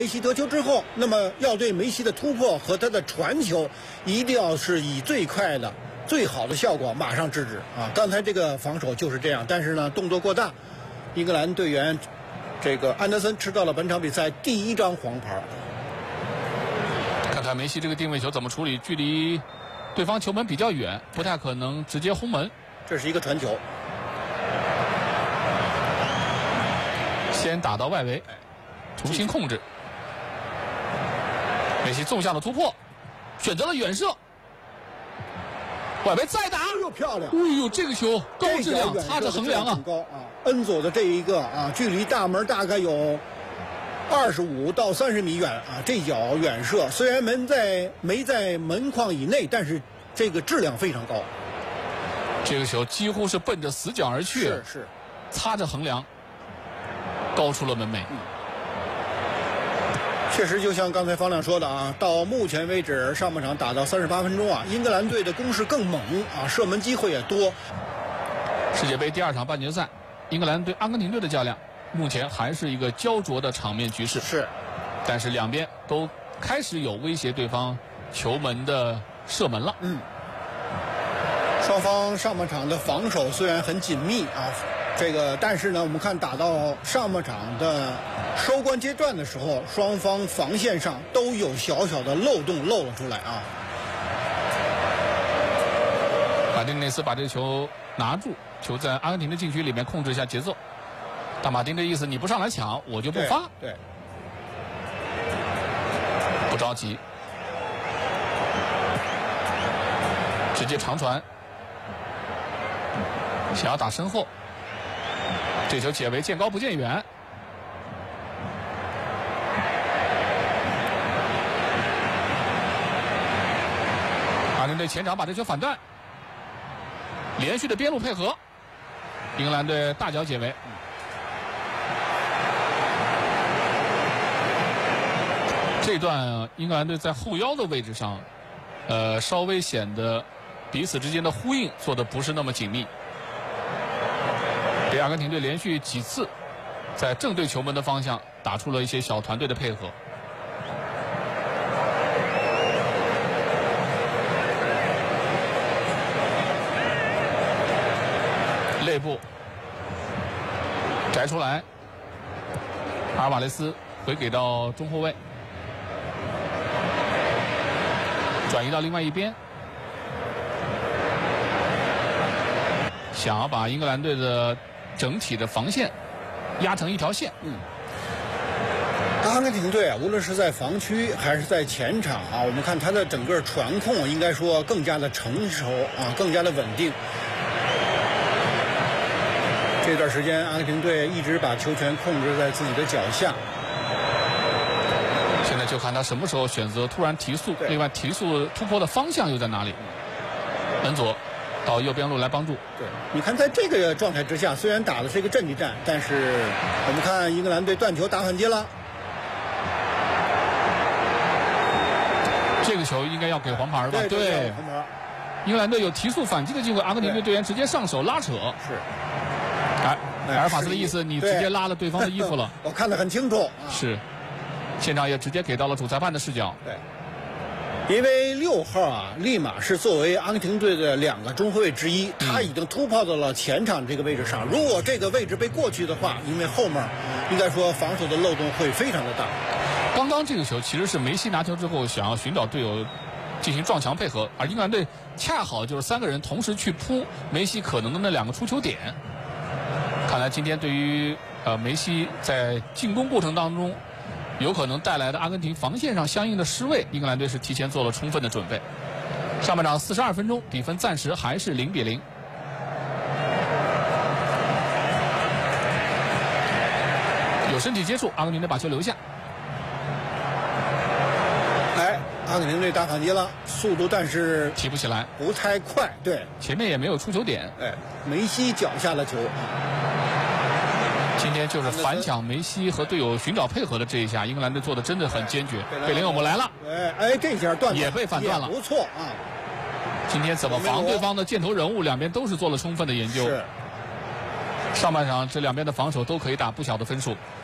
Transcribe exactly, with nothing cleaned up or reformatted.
梅西得球之后，那么要对梅西的突破和他的传球，一定要是以最快的、最好的效果马上制止啊！刚才这个防守就是这样，但是呢，动作过大，英格兰队员这个安德森吃到了本场比赛第一张黄牌。 看看梅西这个定位球怎么处理，距离对方球门比较远，不太可能直接轰门。 这是一个传球， 先打到外围，重新控制。梅西纵向的突破，选择了远射，外围再打， 哎呦漂亮！ 哎呦，这个球高质量，擦着横梁啊！ 高啊！恩佐的这一个啊，距离大门大概有二十五到三十米远啊，这脚远射虽然门在没在门框以内，但是这个质量非常高。 这个球几乎是奔着死角而去， 是是， 擦着横梁，高出了门楣。 嗯确实，就像刚才方亮说的啊，到目前为止上半场打到三十八分钟啊，英格兰队的攻势更猛啊，射门机会也多。 世界杯第二场半决赛，英格兰对阿根廷队的较量，目前还是一个焦灼的场面局势。 是， 但是两边都开始有威胁对方球门的射门了。 嗯，双方上半场的防守虽然很紧密啊，这个但是呢，我们看打到上半场的收官阶段的时候，双方防线上都有小小的漏洞露了出来啊。 马丁内斯把这个球拿住，球在阿根廷的禁区里面控制一下节奏。大马丁的意思，你不上来抢，我就不发。 对，对不着急，直接长传，想要打身后，这球解围，见高不见远。阿根廷队前场把这球反断，连续的边路配合，英格兰队大脚解围。这段英格兰队在后腰的位置上，呃，稍微显得彼此之间的呼应做得不是那么紧密，给阿根廷队连续几次在正对球门的方向打出了一些小团队的配合。内部摘出来，阿尔瓦雷斯回给到中后卫，转移到另外一边，想要把英格兰队的整体的防线压成一条线。 嗯，阿根廷队啊，无论是在防区还是在前场啊，我们看他的整个传控应该说更加的成熟啊，更加的稳定。这段时间，阿根廷队一直把球权控制在自己的脚下。 现在就看他什么时候选择突然提速，另外提速突破的方向又在哪里？恩佐到右边路来帮助。 对，你看在这个状态之下，虽然打的是一个阵地战，但是我们看英格兰队断球打反击了。 这个球应该要给黄牌吧？ 对， 对， 黄牌。 英格兰队有提速反击的机会，阿根廷队队员直接上手拉扯。 是。 哎，埃尔法斯的意思，你直接拉了对方的衣服了。 我看得很清楚。啊、 是，现场也直接给到了主裁判的视角。 对，因为六号啊，立马是作为阿根廷队的两个中后卫之一，他已经突破到了前场这个位置上。如果这个位置被过去的话，因为后面应该说防守的漏洞会非常的大。 刚刚这个球其实是梅西拿球之后想要寻找队友进行撞墙配合，而英格兰队恰好就是三个人同时去扑梅西可能的那两个出球点。看来今天对于呃梅西在进攻过程当中有可能带来的阿根廷防线上相应的失位，英格兰队是提前做了充分的准备。上半场四十二分钟，比分暂时还是零比零。有身体接触，阿根廷队把球留下。 哎，阿根廷队打反击了，速度但是提不起来， 不太快。对， 前面也没有出球点。 哎，梅西脚下的球。 今天就是反抢梅西和队友寻找配合的这一下，英格兰队做的真的很坚决。贝林，我们来了。 哎哎，这下断也被反断了， 不错啊。 今天怎么防对方的箭头人物，两边都是做了充分的研究。 是。 上半场这两边的防守都可以打不小的分数。